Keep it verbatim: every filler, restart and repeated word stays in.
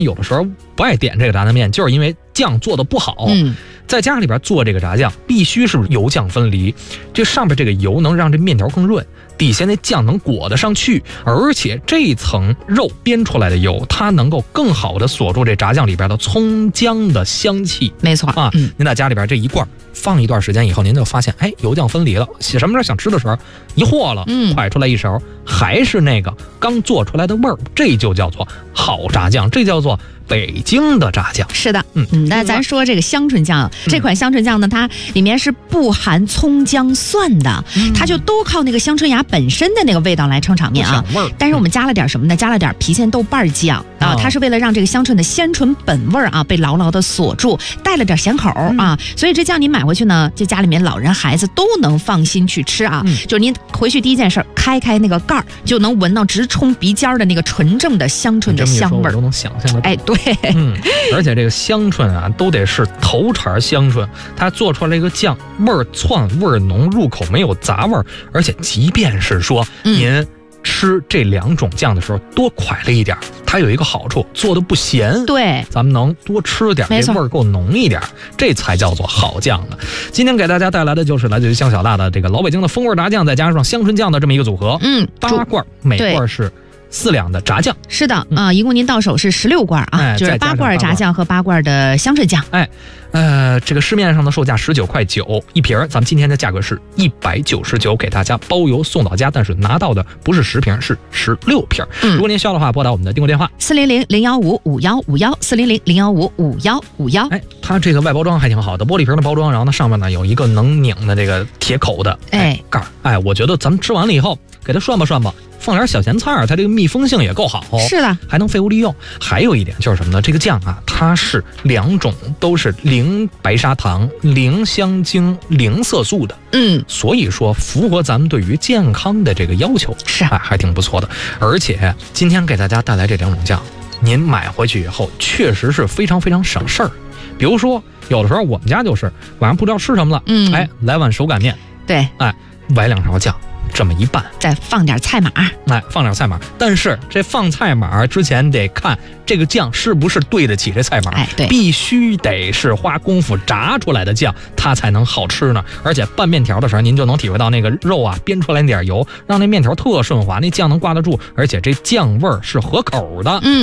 有的时候不爱点这个炸酱面，就是因为酱做的不好。 嗯， 在家里边做这个炸酱，必须是油酱分离，这上边这个油能让这面条更润，底下那酱能裹得上去，而且这层肉煸出来的油，它能够更好的锁住这炸酱里边的葱姜的香气。 没错啊， 嗯， 您在家里边这一罐放一段时间以后，您就发现，哎，油酱分离了。什么时候想吃的时候，一和了， 嗯， 蒯出来一勺，还是那个刚做出来的味儿，这就叫做好炸酱，这叫做北京的炸酱。 是的， 嗯嗯，那咱说这个香椿酱，这款香椿酱呢，它里面是不含葱姜蒜的， 嗯、 它就都靠那个香椿芽本身的那个味道来撑场面啊。但是我们加了点什么呢？加了点郫县豆瓣酱啊，它是为了让这个香椿的鲜醇本味啊被牢牢的锁住，带了点咸口啊，所以这酱你买回去呢，这家里面老人孩子都能放心去吃啊。嗯、就是您回去第一件事，开开那个盖儿，就能闻到直冲鼻尖的那个纯正的香椿的香味儿， 我都能想象得到。 哎，对， 嗯，而且这个香椿啊，都得是头茬香椿，它做出来这个酱味儿窜味儿浓，入口没有杂味儿，而且即便是说您吃这两种酱的时候多蒯了一点，它有一个好处，做的不咸， 对， 咱们能多吃点，这味儿够浓一点，这才叫做好酱呢。今天给大家带来的就是来自于香小大的这个老北京的风味炸酱，再加上香椿酱的这么一个组合，嗯，八罐，每罐是四两的炸酱。 是的啊、呃，一共您到手是十六罐啊、哎，就是八罐炸酱和八罐的香椿酱。 哎，呃，这个市面上的售价十九块九一瓶，咱们今天的价格是一百九十九，给大家包邮送到家，但是拿到的不是十瓶，是十六瓶。嗯，如果您需要的话，拨打我们的订购电话四零零零幺五五幺五幺四零零零幺五五幺五幺。 哎，它这个外包装还挺好的，玻璃瓶的包装，然后呢上面呢有一个能拧的这个铁口的哎盖哎，我觉得咱们吃完了以后给它涮吧涮吧。放点小咸菜，它这个密封性也够好， 是的， 还能废物利用。还有一点就是什么呢？这个酱啊，它是两种都是零白砂糖、零香精、零色素的，嗯，所以说符合咱们对于健康的这个要求， 是哎，还挺不错的。而且今天给大家带来这两种酱，您买回去以后确实是非常非常省事儿。比如说，有的时候我们家就是晚上不知道吃什么了，嗯，哎，来碗手擀面， 对， 哎，崴两勺酱。这么一拌， 再放点菜码， 哎，放点菜码。但是这放菜码之前得看这个酱是不是对得起这菜码， 哎，对， 必须得是花功夫炸出来的酱，它才能好吃呢。而且拌面条的时候，您就能体会到那个肉啊煸出来那点油，让那面条特顺滑，那酱能挂得住，而且这酱味儿是合口的。嗯。